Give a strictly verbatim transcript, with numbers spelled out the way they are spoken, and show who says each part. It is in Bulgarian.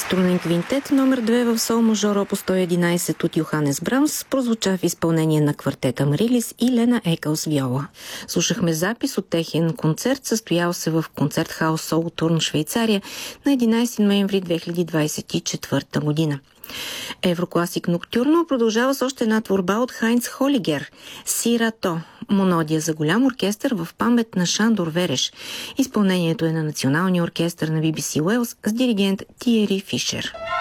Speaker 1: Струнен квинтет номер две в сол мажор опус сто и единайсет от Йоханес Брамс прозвуча в изпълнение на квартета Марилис и Лена Екълс виола. Слушахме запис от техен концерт, състоял се в концертхаус Солотурн, Швейцария на единайсети ноември две хиляди двайсет и четвърта година. Еврокласик Ноктюрно продължава с още една творба от Хайнц Холигер – Сирато, монодия за голям оркестър в памет на Шандор Вереш. Изпълнението е на Националния оркестър на Би Би Си Уелс с диригент Тиери Фишер.